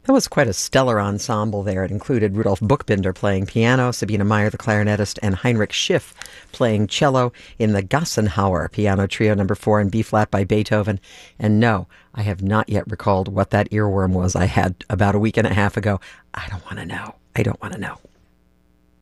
That was quite a stellar ensemble there. It included Rudolf Buchbinder playing piano, Sabine Meyer, the clarinetist, and Heinrich Schiff playing cello in the Gassenhauer Piano Trio No. 4 in B-flat by Beethoven. And no, I have not yet recalled what that earworm was I had about a week and a half ago. I don't want to know. I don't want to know.